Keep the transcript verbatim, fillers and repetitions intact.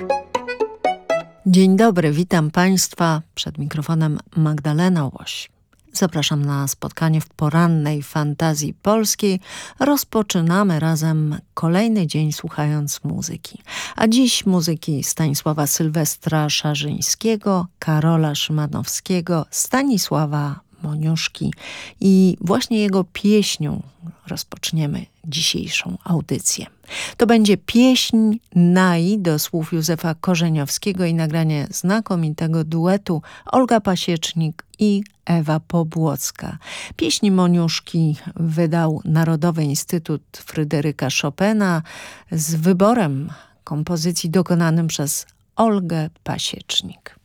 Dzień dobry, witam Państwa. Przed mikrofonem Magdalena Łoś. Zapraszam na spotkanie w porannej fantazji polskiej. Rozpoczynamy razem kolejny dzień słuchając muzyki. A dziś muzyki Stanisława Sylwestra Szarzyńskiego, Karola Szymanowskiego, Stanisława Moniuszki i właśnie jego pieśnią rozpoczniemy dzisiejszą audycję. To będzie pieśń Nai do słów Józefa Korzeniowskiego i nagranie znakomitego duetu Olga Pasiecznik i Ewa Pobłocka. Pieśni Moniuszki wydał Narodowy Instytut Fryderyka Chopina z wyborem kompozycji dokonanym przez Olgę Pasiecznik.